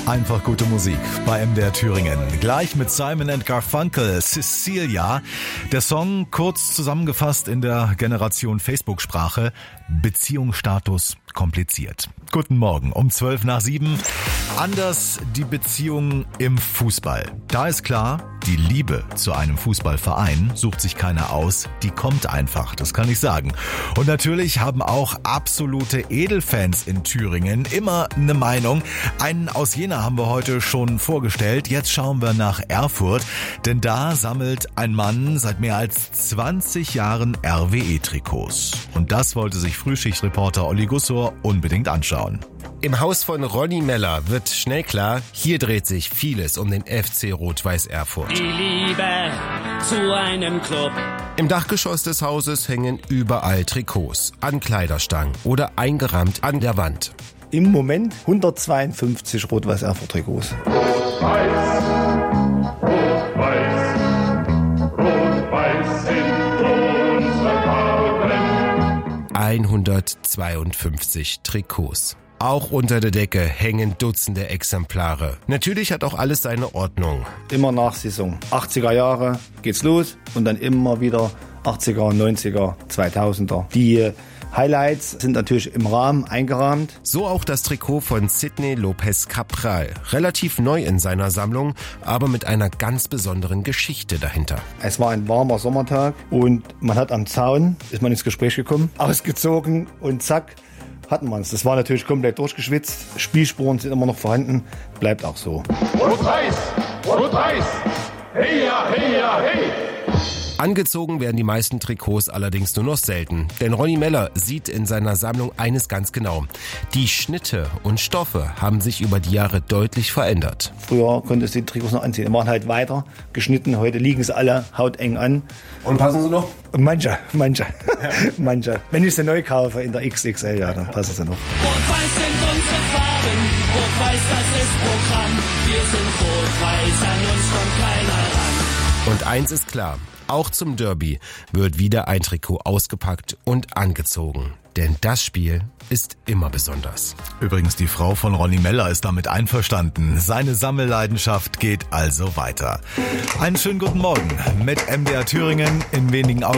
Einfach gute Musik bei MDR Thüringen. Gleich mit Simon & Garfunkel, Cecilia. Der Song kurz zusammengefasst in der Generation Facebook-Sprache. Beziehungsstatus kompliziert. Guten Morgen, um 7:12. Anders die Beziehung im Fußball. Da ist klar, die Liebe zu einem Fußballverein sucht sich keiner aus, die kommt einfach, das kann ich sagen. Und natürlich haben auch absolute Edelfans in Thüringen immer eine Meinung. Einen aus Jena haben wir heute schon vorgestellt. Jetzt schauen wir nach Erfurt, denn da sammelt ein Mann seit mehr als 20 Jahren RWE-Trikots. Und das wollte sich Frühschichtreporter Olli Gussor unbedingt anschauen. Im Haus von Ronny Meller wird schnell klar, hier dreht sich vieles um den FC Rot-Weiß Erfurt. Die Liebe zu einem Club. Im Dachgeschoss des Hauses hängen überall Trikots, an Kleiderstangen oder eingerahmt an der Wand. Im Moment 152 Rot-Weiß Erfurt Trikots. Rot-Weiß, Rot-Weiß, Rot-Weiß sind unsere Farben. 152 Trikots. Auch unter der Decke hängen Dutzende Exemplare. Natürlich hat auch alles seine Ordnung. Immer nach Saison. 80er Jahre geht's los und dann immer wieder 80er, 90er, 2000er. Die Highlights sind natürlich im Rahmen eingerahmt. So auch das Trikot von Sidney Lopez Cabral. Relativ neu in seiner Sammlung, aber mit einer ganz besonderen Geschichte dahinter. Es war ein warmer Sommertag und man hat am Zaun, ist man ins Gespräch gekommen, ausgezogen und zack, hatten wir es. Das war natürlich komplett durchgeschwitzt. Spielspuren sind immer noch vorhanden. Bleibt auch so. Rot-Weiß, Rot-Weiß, hey ja, hey ja, hey. Angezogen werden die meisten Trikots allerdings nur noch selten. Denn Ronny Meller sieht in seiner Sammlung eines ganz genau. Die Schnitte und Stoffe haben sich über die Jahre deutlich verändert. Früher konntest du die Trikots noch anziehen. Die waren halt weiter geschnitten. Heute liegen sie alle hauteng an. Und passen sie noch? Manche. Wenn ich sie neu kaufe in der XXL, ja, dann passen sie noch. Rot-Weiß sind unsere Farben. Rot-Weiß, das ist Programm. Wir sind Rot-Weiß, an uns kommt keiner ran. Und eins ist klar. Auch zum Derby wird wieder ein Trikot ausgepackt und angezogen. Denn das Spiel ist immer besonders. Übrigens, die Frau von Ronny Meller ist damit einverstanden. Seine Sammelleidenschaft geht also weiter. Einen schönen guten Morgen mit MDR Thüringen in wenigen Augen.